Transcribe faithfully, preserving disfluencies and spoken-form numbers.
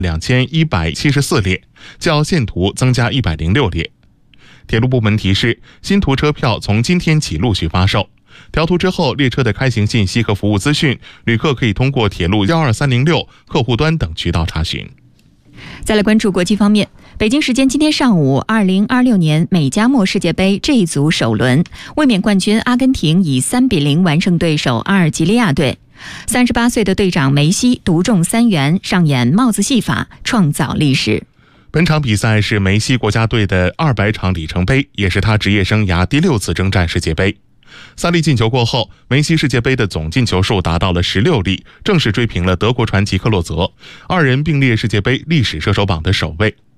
两千一百七十四列，较现图增加一百零六列。铁路部门提示，新图车票从今天起陆续发售。调图之后，列车的开行信息和服务资讯，旅客可以通过铁路一二三零六客户端等渠道查询。 再来关注国际方面，北京时间今天上午，二零二六年美加墨世界杯 G 组首轮，卫冕冠军阿根廷以三比零完胜对手阿尔及利亚队。三十八岁的队长梅西独中三元，上演帽子戏法，创造历史。 本场比赛是梅西国家队的二百场里程碑，也是他职业生涯第六次征战世界杯。三粒进球过后，梅西世界杯的总进球数达到了十六粒，正式追平了德国传奇克洛泽，二人并列世界杯历史射手榜的首位。